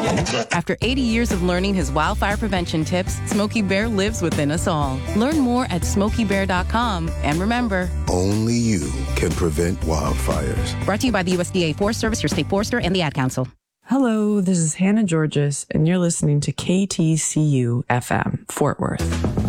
After 80 years of learning his wildfire prevention tips, Smokey Bear lives within us all. Learn more at SmokeyBear.com. And remember, only you can prevent wildfires. Brought to you by the USDA Forest Service, your state forester, and the Ad Council. Hello, this is Hannah Georges, and you're listening to KTCU FM, Fort Worth.